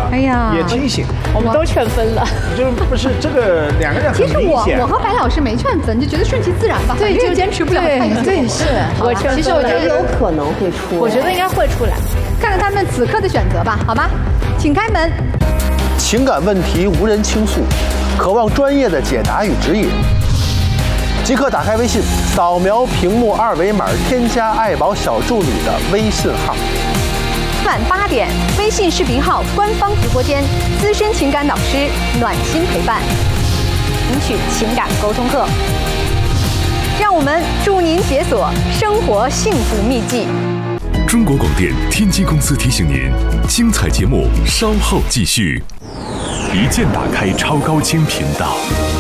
哎呀， 也清醒。 我们都劝分了， 就不是这个两个人很其实明显。 我和白老师没劝分，就觉得顺其自然吧。 对，就坚持不了太久。 对，是。 其实我觉得有可能会出， 我觉得应该会出来， 看看他们此刻的选择吧，好吧，请开门。 情感问题无人倾诉，渴望专业的解答与指引。即刻打开微信，扫描屏幕二维码，添加爱宝小助理的微信号。 晚8点，微信视频号官方直播间，资深情感导师暖心陪伴，领取情感沟通课。让我们助您解锁生活幸福秘籍。 中国广电天津公司提醒您，精彩节目稍后继续。一键打开超高清频道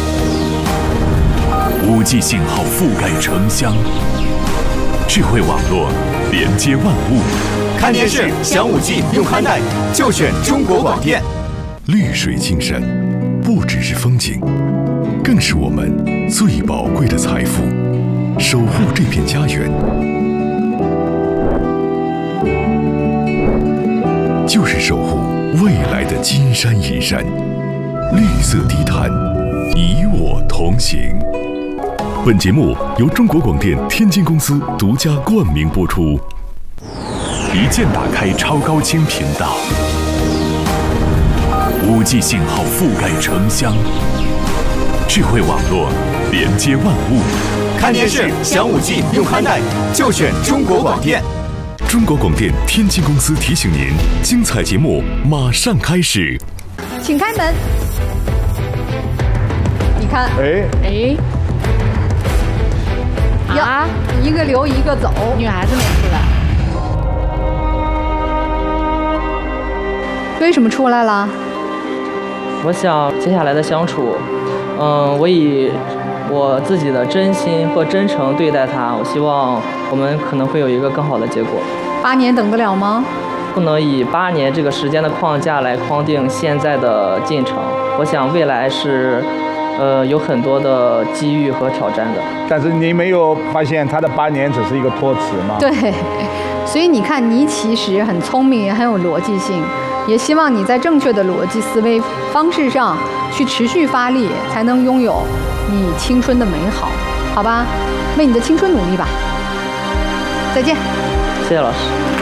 ，5G 信号覆盖城乡，智慧网络连接万物。 看电视享5G用宽带，就选中国广电。 绿水青山，不只是风景，更是我们最宝贵的财富。守护这片家园，就是守护未来的金山银山。绿色低碳，与我同行。本节目由中国广电天津公司独家冠名播出。一键打开超高清频道，5G 信号覆盖城乡，智慧网络连接万物。 看电视享5G用宽带，就选中国广电。 中国广电天津公司提醒您，精彩节目马上开始。 请开门。你看，呀，一个留一个走， 女孩子没出来， 为什么出来了？ 我想接下来的相处，我以我自己的真心和真诚对待他，我希望我们可能会有一个更好的结果。 8年等得了吗？ 不能以8年这个时间的框架来框定现在的进程。我想未来是，有很多的机遇和挑战的。 但是你没有发现他的8年只是一个托词吗？ 对，所以你看，你其实很聪明，也很有逻辑性，也希望你在正确的逻辑思维方式上去持续发力，才能拥有你青春的美好，好吧？为你的青春努力吧。再见。 谢谢老师。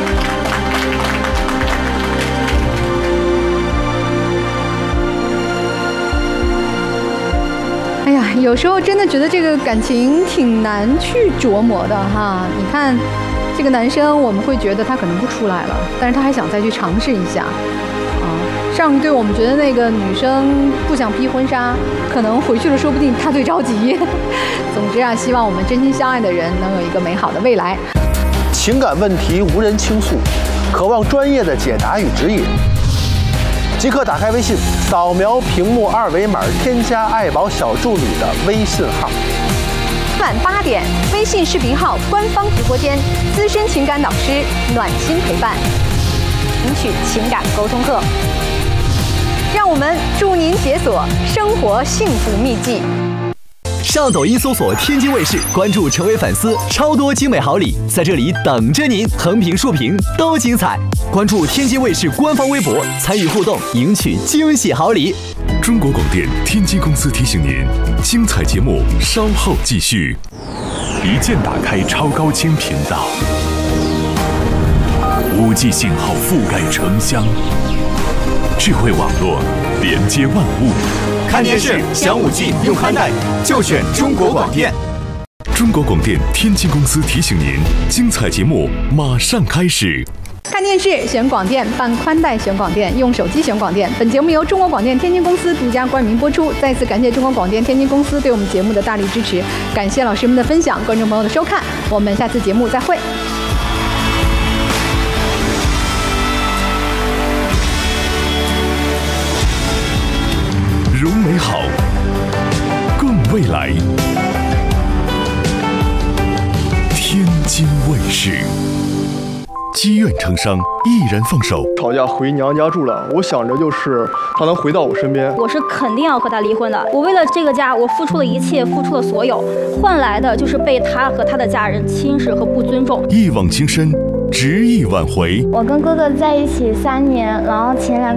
哎呀，有时候真的觉得这个感情挺难去琢磨的哈。你看，这个男生我们会觉得他可能不出来了，但是他还想再去尝试一下。上一对我们觉得那个女生不想披婚纱，可能回去了说不定他最着急。总之啊，希望我们真心相爱的人能有一个美好的未来。 情感问题无人倾诉，渴望专业的解答与指引。即刻打开微信，扫描屏幕二维码，添加爱宝小助理的微信号。 晚8点，微信视频号官方直播间，资深情感导师暖心陪伴，领取情感沟通课。让我们助您解锁生活幸福秘籍。 上抖音搜索天津卫视，关注成为粉丝，超多精美好礼在这里等着您，横屏竖屏都精彩。关注天津卫视官方微博，参与互动，赢取惊喜好礼。 中国广电天津公司提醒您，精彩节目稍后继续。一键打开超高清频道，5G 信号覆盖城乡，智慧网络连接万物。 看电视享5G用宽带，就选中国广电。 中国广电天津公司提醒您，精彩节目马上开始。 看电视选广电，办宽带选广电，用手机选广电。本节目由中国广电天津公司独家冠名播出。再次感谢中国广电天津公司对我们节目的大力支持，感谢老师们的分享，观众朋友的收看，我们下次节目再会。 如美好，共未来。天津卫视。积怨成伤，毅然放手。 吵架回娘家住了，我想着就是他能回到我身边。 我是肯定要和他离婚的。我为了这个家，我付出了一切，付出了所有，换来的就是被他和他的家人轻视和不尊重。 一往情深，执意挽回。 我跟哥哥在一起3年，然后前2